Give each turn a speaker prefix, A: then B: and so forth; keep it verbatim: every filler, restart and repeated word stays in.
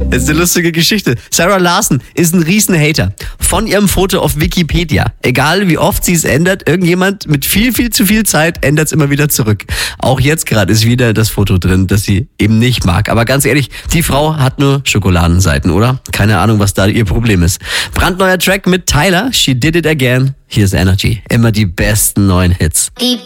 A: Das ist eine lustige Geschichte. Sarah Larson ist ein Riesenhater von ihrem Foto auf Wikipedia. Egal wie oft sie es ändert, irgendjemand mit viel, viel zu viel Zeit ändert es immer wieder zurück. Auch jetzt gerade ist wieder das Foto drin, das sie eben nicht mag. Aber ganz ehrlich, die Frau hat nur Schokoladenseiten, oder? Keine Ahnung, was da ihr Problem ist. Brandneuer Track mit Tyler, She Did It Again. Hier ist Energy. Immer die besten neuen Hits.
B: Die